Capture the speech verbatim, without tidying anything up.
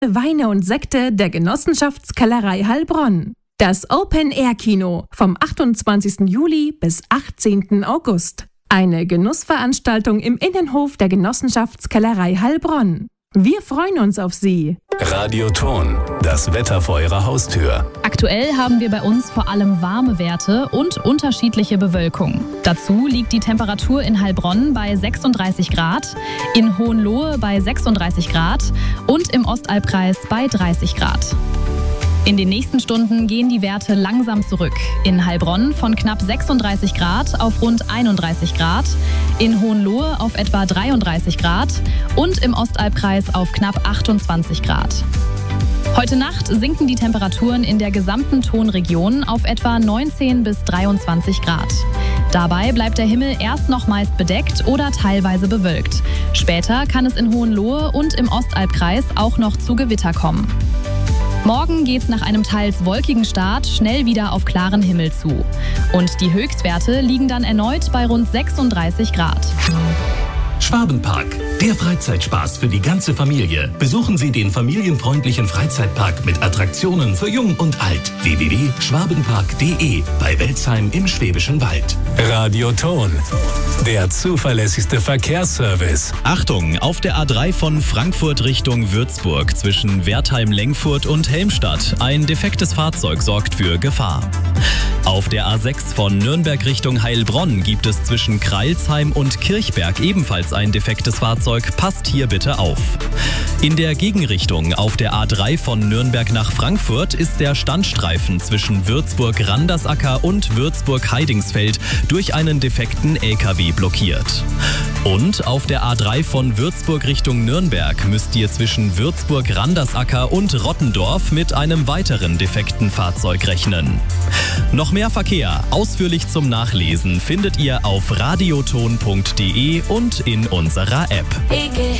Weine und Sekte der Genossenschaftskellerei Heilbronn. Das Open-Air-Kino vom achtundzwanzigsten Juli bis achtzehnten August. Eine Genussveranstaltung im Innenhof der Genossenschaftskellerei Heilbronn. Wir freuen uns auf Sie. Radioton, das Wetter vor Ihrer Haustür. Aktuell haben wir bei uns vor allem warme Werte und unterschiedliche Bewölkung. Dazu liegt die Temperatur in Heilbronn bei sechsunddreißig Grad, in Hohenlohe bei sechsunddreißig Grad und im Ostalbkreis bei dreißig Grad. In den nächsten Stunden gehen die Werte langsam zurück. In Heilbronn von knapp sechsunddreißig Grad auf rund einunddreißig Grad, in Hohenlohe auf etwa dreiunddreißig Grad und im Ostalbkreis auf knapp achtundzwanzig Grad. Heute Nacht sinken die Temperaturen in der gesamten Tonregion auf etwa neunzehn bis dreiundzwanzig Grad. Dabei bleibt der Himmel erst noch meist bedeckt oder teilweise bewölkt. Später kann es in Hohenlohe und im Ostalbkreis auch noch zu Gewitter kommen. Morgen geht's nach einem teils wolkigen Start schnell wieder auf klaren Himmel zu. Und die Höchstwerte liegen dann erneut bei rund sechsunddreißig Grad. Schwabenpark, der Freizeitspaß für die ganze Familie. Besuchen Sie den familienfreundlichen Freizeitpark mit Attraktionen für Jung und Alt. w w w punkt schwabenpark punkt de bei Welzheim im Schwäbischen Wald. Radioton, der zuverlässigste Verkehrsservice. Achtung, auf der A drei von Frankfurt Richtung Würzburg zwischen Wertheim-Lengfurt und Helmstadt. Ein defektes Fahrzeug sorgt für Gefahr. Auf der A sechs von Nürnberg Richtung Heilbronn gibt es zwischen Kreilsheim und Kirchberg ebenfalls ein defektes Fahrzeug. Passt hier bitte auf. In der Gegenrichtung auf der A drei von Nürnberg nach Frankfurt ist der Standstreifen zwischen Würzburg-Randersacker und Würzburg-Heidingsfeld durch einen defekten L K W blockiert. Und auf der A drei von Würzburg Richtung Nürnberg müsst ihr zwischen Würzburg-Randersacker und Rottendorf mit einem weiteren defekten Fahrzeug rechnen. Noch mehr Verkehr, ausführlich zum Nachlesen, findet ihr auf radioton punkt de und in unserer App.